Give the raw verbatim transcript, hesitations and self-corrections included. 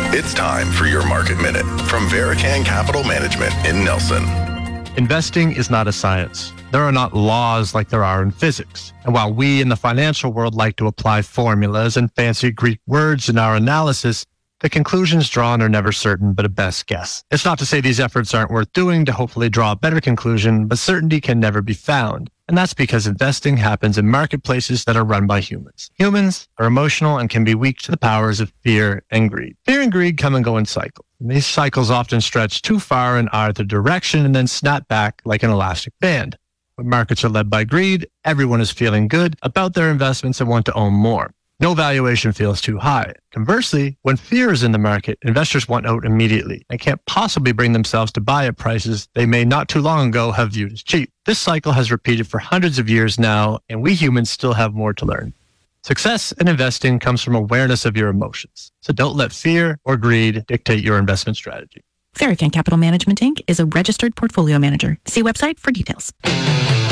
It's time for your Market Minute from Verican Capital Management in Nelson. Investing is not a science. There are not laws like there are in physics. And while we in the financial world like to apply formulas and fancy Greek words in our analysis, the conclusions drawn are never certain, but a best guess. It's not to say these efforts aren't worth doing to hopefully draw a better conclusion, but certainty can never be found. And that's because investing happens in marketplaces that are run by humans. Humans are emotional and can be weak to the powers of fear and greed. Fear and greed come and go in cycles. And these cycles often stretch too far in either direction and then snap back like an elastic band. When markets are led by greed, everyone is feeling good about their investments and want to own more. No valuation feels too high. Conversely, when fear is in the market, investors want out immediately and can't possibly bring themselves to buy at prices they may not too long ago have viewed as cheap. This cycle has repeated for hundreds of years now, and we humans still have more to learn. Success in investing comes from awareness of your emotions. So don't let fear or greed dictate your investment strategy. Verican Capital Management, Incorporated is a registered portfolio manager. See website for details.